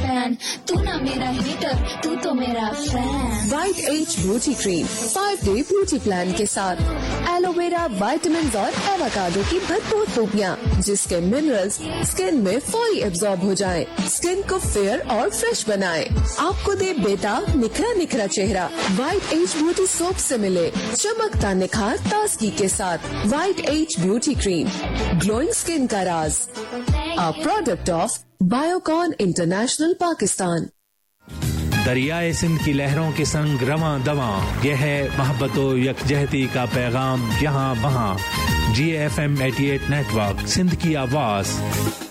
Fan, तू ना मेरा हीटर, तू तो मेरा fan. White as beauty cream 5-day beauty plan के साथ एलोवेरा, विटामिन और एवोकाडो की भरपूर खूबियाँ, जिसके मिनरल्स स्किन में फौरी एब्जॉर्ब हो जाएं, स्किन को फेयर और फ्रेश बनाए, आपको दे बेटा निखरा निखरा चेहरा। वाइट एज ब्यूटी सोप से मिले चमकता निखार ताजगी के साथ। White as beauty cream, glowing skin का राज, a product of Biocon international Pakistan. दरियाए Sindh की लहरों के संग रवां दवां, यह है मोहब्बत व यकजहती का पैगाम यहाँ वहाँ। GFM 88 नेटवर्क, सिंध की आवाज़।